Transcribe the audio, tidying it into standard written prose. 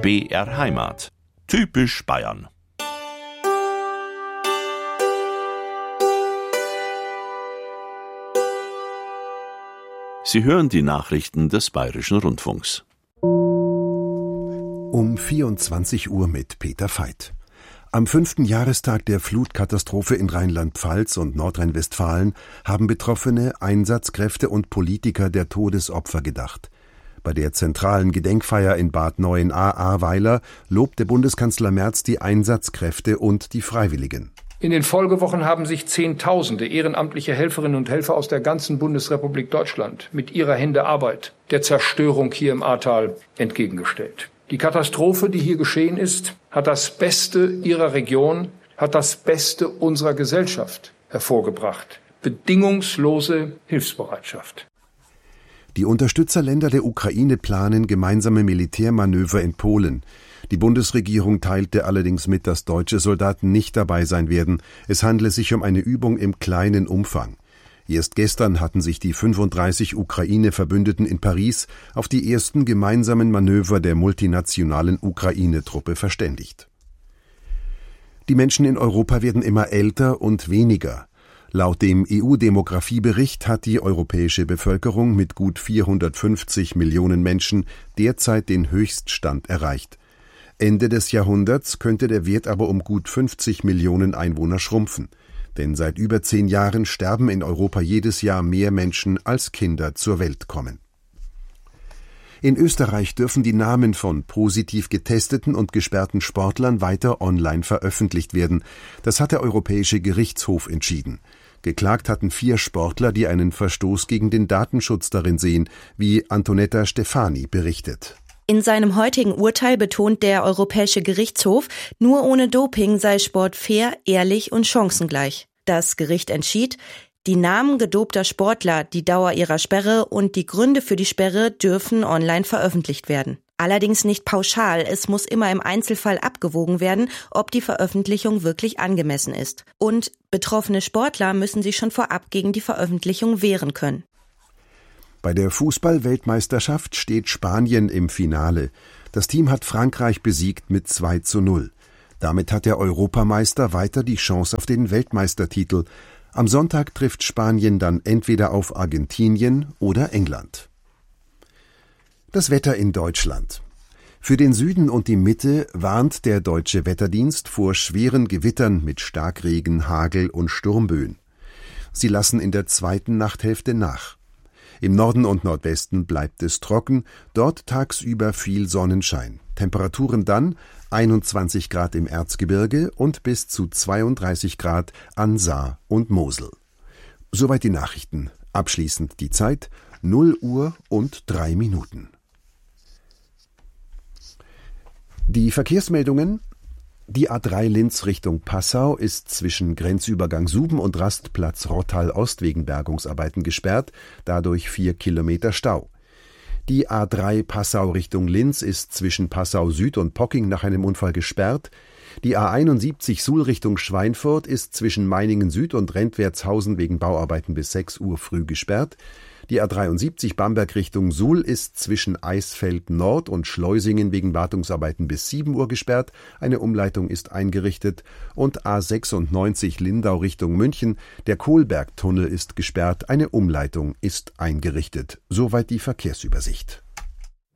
BR Heimat. Typisch Bayern. Sie hören die Nachrichten des Bayerischen Rundfunks. Um 24 Uhr mit Peter Veit. Am 5. Jahrestag der Flutkatastrophe in Rheinland-Pfalz und Nordrhein-Westfalen haben Betroffene, Einsatzkräfte und Politiker der Todesopfer gedacht. Bei der zentralen Gedenkfeier in Bad Neuenahr-Ahrweiler lobte Bundeskanzler Merz die Einsatzkräfte und die Freiwilligen. In den Folgewochen haben sich Zehntausende ehrenamtliche Helferinnen und Helfer aus der ganzen Bundesrepublik Deutschland mit ihrer Hände Arbeit der Zerstörung hier im Ahrtal entgegengestellt. Die Katastrophe, die hier geschehen ist, hat das Beste ihrer Region, hat das Beste unserer Gesellschaft hervorgebracht. Bedingungslose Hilfsbereitschaft. Die Unterstützerländer der Ukraine planen gemeinsame Militärmanöver in Polen. Die Bundesregierung teilte allerdings mit, dass deutsche Soldaten nicht dabei sein werden. Es handle sich um eine Übung im kleinen Umfang. Erst gestern hatten sich die 35 Ukraine-Verbündeten in Paris auf die ersten gemeinsamen Manöver der multinationalen Ukraine-Truppe verständigt. Die Menschen in Europa werden immer älter und weniger. Laut dem EU-Demografiebericht hat die europäische Bevölkerung mit gut 450 Millionen Menschen derzeit den Höchststand erreicht. Ende des Jahrhunderts könnte der Wert aber um gut 50 Millionen Einwohner schrumpfen. Denn seit über 10 Jahren sterben in Europa jedes Jahr mehr Menschen, als Kinder zur Welt kommen. In Österreich dürfen die Namen von positiv getesteten und gesperrten Sportlern weiter online veröffentlicht werden. Das hat der Europäische Gerichtshof entschieden. Geklagt hatten 4 Sportler, die einen Verstoß gegen den Datenschutz darin sehen, wie Antonetta Stefani berichtet. In seinem heutigen Urteil betont der Europäische Gerichtshof, nur ohne Doping sei Sport fair, ehrlich und chancengleich. Das Gericht entschied, die Namen gedopter Sportler, die Dauer ihrer Sperre und die Gründe für die Sperre dürfen online veröffentlicht werden. Allerdings nicht pauschal, es muss immer im Einzelfall abgewogen werden, ob die Veröffentlichung wirklich angemessen ist. Und betroffene Sportler müssen sich schon vorab gegen die Veröffentlichung wehren können. Bei der Fußball-Weltmeisterschaft steht Spanien im Finale. Das Team hat Frankreich besiegt mit 2:0. Damit hat der Europameister weiter die Chance auf den Weltmeistertitel. Am Sonntag trifft Spanien dann entweder auf Argentinien oder England. Das Wetter in Deutschland. Für den Süden und die Mitte warnt der Deutsche Wetterdienst vor schweren Gewittern mit Starkregen, Hagel und Sturmböen. Sie lassen in der zweiten Nachthälfte nach. Im Norden und Nordwesten bleibt es trocken, dort tagsüber viel Sonnenschein. Temperaturen dann 21 Grad im Erzgebirge und bis zu 32 Grad an Saar und Mosel. Soweit die Nachrichten. Abschließend die Zeit 0 Uhr und 3 Minuten. Die Verkehrsmeldungen. Die A3 Linz Richtung Passau ist zwischen Grenzübergang Suben und Rastplatz Rottal Ost wegen Bergungsarbeiten gesperrt, dadurch 4 Kilometer Stau. Die A3 Passau Richtung Linz ist zwischen Passau Süd und Pocking nach einem Unfall gesperrt. Die A71 Suhl Richtung Schweinfurt ist zwischen Meiningen Süd und Rentwertshausen wegen Bauarbeiten bis 6 Uhr früh gesperrt. Die A73 Bamberg Richtung Suhl ist zwischen Eisfeld Nord und Schleusingen wegen Wartungsarbeiten bis 7 Uhr gesperrt. Eine Umleitung ist eingerichtet. Und A96 Lindau Richtung München. Der Kohlbergtunnel ist gesperrt. Eine Umleitung ist eingerichtet. Soweit die Verkehrsübersicht.